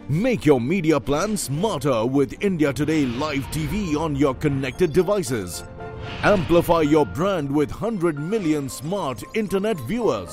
Make your media plan smarter with India Today Live TV on your connected devices. Amplify your brand with 100 million smart internet viewers.